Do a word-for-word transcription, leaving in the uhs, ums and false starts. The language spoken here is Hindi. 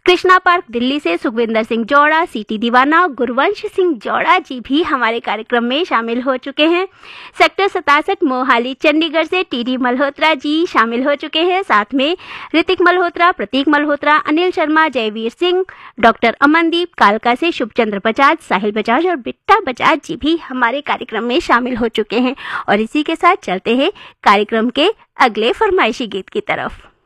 कृष्णा पार्क दिल्ली से सुखविंदर सिंह जौड़ा, सीटी दीवाना, गुरवंश सिंह जौड़ा जी भी हमारे कार्यक्रम में शामिल हो चुके हैं। सेक्टर सतासठ मोहाली चंडीगढ़ से टीडी मल्होत्रा जी शामिल हो चुके हैं। साथ में ऋतिक मल्होत्रा, प्रतीक मल्होत्रा, अनिल शर्मा, जयवीर सिंह, डॉक्टर अमनदीप, कालका से शुभचंद्र बजाज, साहिल बजाज और बिट्टा बजाज जी भी हमारे कार्यक्रम में शामिल हो चुके हैं। और इसी के साथ चलते हैं कार्यक्रम के अगले फरमाइशी गीत की तरफ।